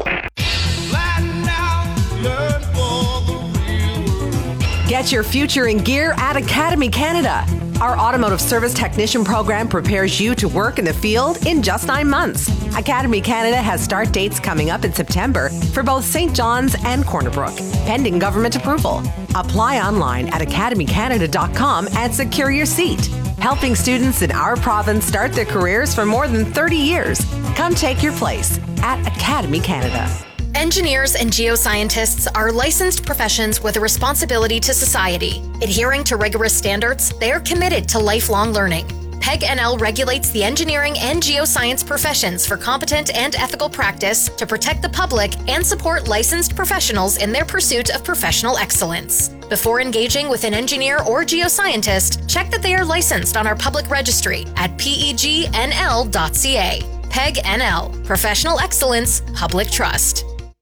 Get your future in gear at Academy Canada. Our automotive service technician program prepares you to work in the field in just 9 months. Academy Canada has start dates coming up in September for both St. John's and Corner Brook, pending government approval. Apply online at academycanada.com and secure your seat. Helping students in our province start their careers for more than 30 years. Come take your place at Academy Canada. Engineers and geoscientists are licensed professions with a responsibility to society. Adhering to rigorous standards, they are committed to lifelong learning. PEG NL regulates the engineering and geoscience professions for competent and ethical practice to protect the public and support licensed professionals in their pursuit of professional excellence. Before engaging with an engineer or geoscientist, check that they are licensed on our public registry at pegnl.ca. PEG NL, Professional Excellence, Public Trust.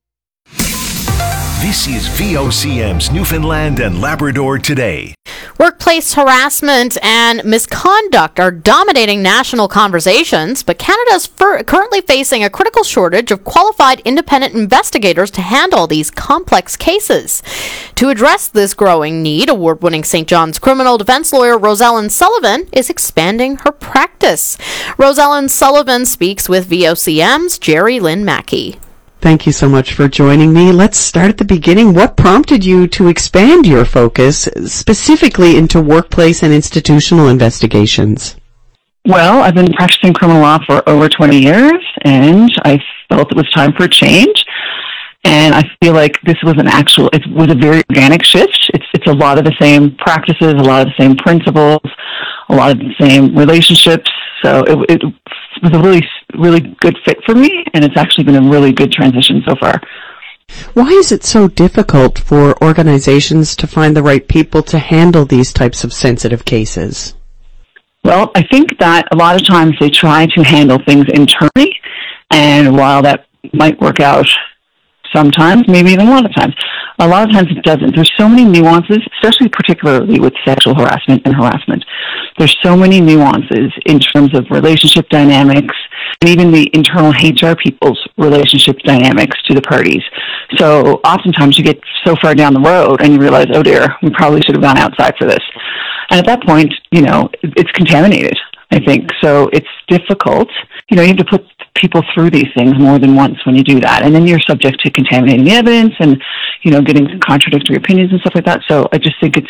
This is VOCM's Newfoundland and Labrador Today. Workplace harassment and misconduct are dominating national conversations, but Canada is currently facing a critical shortage of qualified independent investigators to handle these complex cases. To address this growing need, award-winning St. John's criminal defense lawyer Rosalind Sullivan is expanding her practice. Rosalind Sullivan speaks with VOCM's Jerry Lynn Mackey. Thank you so much for joining me. Let's start at the beginning. What prompted you to expand your focus specifically into workplace and institutional investigations? Well, I've been practicing criminal law for over 20 years, and I felt it was time for a change. And I feel like this was it was a very organic shift. It's a lot of the same practices, a lot of the same principles, a lot of the same relationships. So it was a really, really good fit for me, and it's actually been a really good transition so far. Why is it so difficult for organizations to find the right people to handle these types of sensitive cases? Well, I think that a lot of times they try to handle things internally, and while that might work out sometimes, maybe even a lot of times it doesn't. There's so many nuances, especially particularly with sexual harassment and harassment. There's so many nuances in terms of relationship dynamics and even the internal HR people's relationship dynamics to the parties. So oftentimes you get so far down the road and you realize, oh dear, we probably should have gone outside for this. And at that point, it's contaminated, I think. So it's difficult. You have to put people through these things more than once when you do that. And then you're subject to contaminating evidence and, getting contradictory opinions and stuff like that. So I just think it's,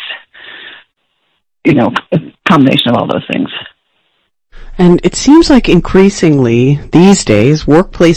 a combination of all those things. And it seems like increasingly these days, workplace